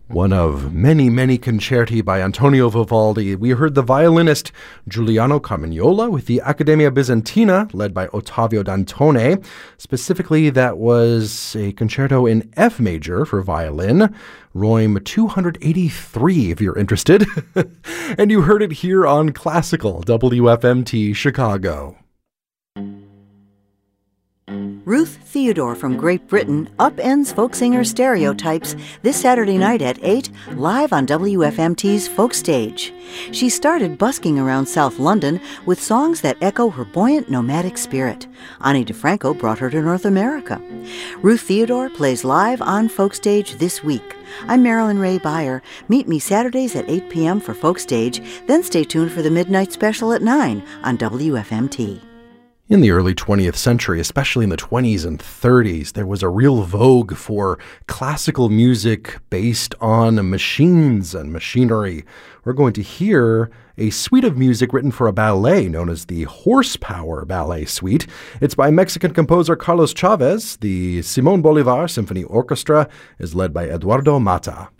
One of many, many concerti by Antonio Vivaldi. We heard the violinist Giuliano Carmignola with the Accademia Bizantina, led by Ottavio Dantone. Specifically, that was a concerto in F major for violin, Roym 283, if you're interested. And you heard it here on Classical, WFMT Chicago. Ruth Theodore from Great Britain upends folk singer stereotypes this Saturday night at 8, live on WFMT's Folk Stage. She started busking around South London with songs that echo her buoyant nomadic spirit. Ani DeFranco brought her to North America. Ruth Theodore plays live on Folk Stage this week. I'm Marilyn Ray Beyer. Meet me Saturdays at 8 p.m. for Folk Stage, then stay tuned for the Midnight Special at 9 on WFMT. In the early 20th century, especially in the 20s and 30s, there was a real vogue for classical music based on machines and machinery. We're going to hear a suite of music written for a ballet known as the Horsepower Ballet Suite. It's by Mexican composer Carlos Chavez. The Simón Bolívar Symphony Orchestra is led by Eduardo Mata.